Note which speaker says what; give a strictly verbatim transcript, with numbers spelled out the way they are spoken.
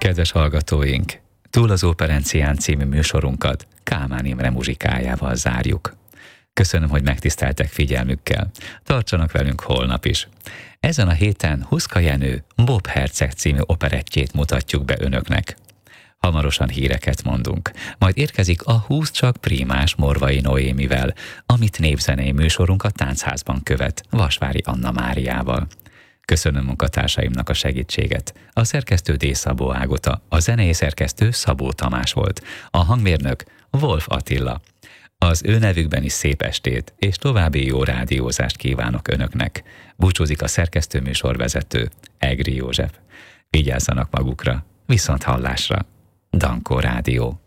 Speaker 1: Kedves hallgatóink, Túl az Operencián című műsorunkat Kálmán Imre muzsikájával zárjuk. Köszönöm, hogy megtiszteltek figyelmükkel. Tartsanak velünk holnap is. Ezen a héten Huszka Jenő Bob Herceg című operettjét mutatjuk be önöknek. Hamarosan híreket mondunk, majd érkezik a Húsz csak prímás Morvai Noémivel, amit népzenei műsorunk a Táncházban követ Vasvári Anna Máriával. Köszönöm munkatársaimnak a segítséget. A szerkesztő D. Szabó Ágota, a zenei szerkesztő Szabó Tamás volt, a hangmérnök Wolf Attila. Az ő nevükben is szép estét és további jó rádiózást kívánok önöknek. Búcsúzik a szerkesztő műsorvezető Egri József. Vigyázzanak magukra, viszont hallásra. Dankó Rádió.